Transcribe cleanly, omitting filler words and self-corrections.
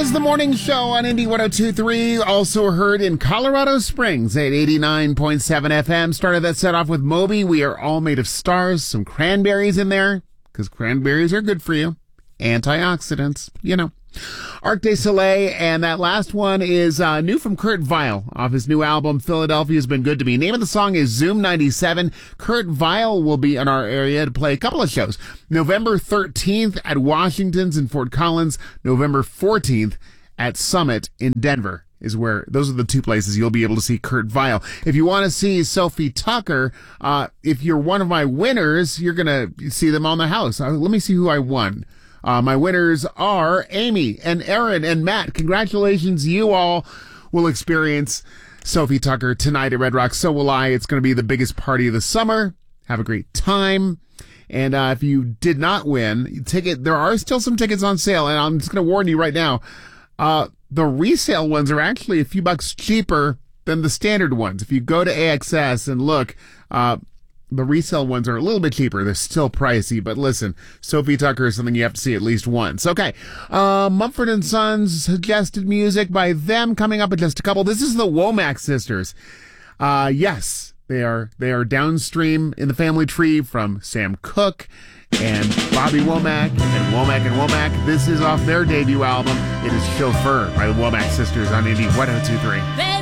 is the morning show on Indie 102.3, also heard in Colorado Springs at 89.7 FM. Started that set off with Moby, We Are All Made of Stars, some cranberries in there, because cranberries are good for you. Antioxidants, you know. Arc de Soleil, and that last one is new from Kurt Vile off his new album, Philadelphia's Been Good to Me. Name of the song is Zoom 97. Kurt Vile will be in our area to play a couple of shows. November 13th at Washington's in Fort Collins, November 14th at Summit in Denver. Those are the two places you'll be able to see Kurt Vile. If you want to see Sophie Tucker, if you're one of my winners, you're going to see them on the house. Let me see who I won. My winners are Amy and Aaron and Matt. Congratulations. You all will experience Sophie Tucker tonight at Red Rock. So will I. It's going to be the biggest party of the summer. Have a great time. And if you did not win, there are still some tickets on sale. And I'm just going to warn you right now, the resale ones are actually a few bucks cheaper than the standard ones. If you go to AXS and look, the resale ones are a little bit cheaper. They're still pricey, but listen, Sophie Tucker is something you have to see at least once. Okay, Mumford & Sons suggested music by them coming up in just a couple. This is the Womack sisters. Yes, they are downstream in the family tree from Sam Cooke and Bobby Womack and Womack and Womack. This is off their debut album. It is Chauffeur by the Womack sisters on Indie 102.3.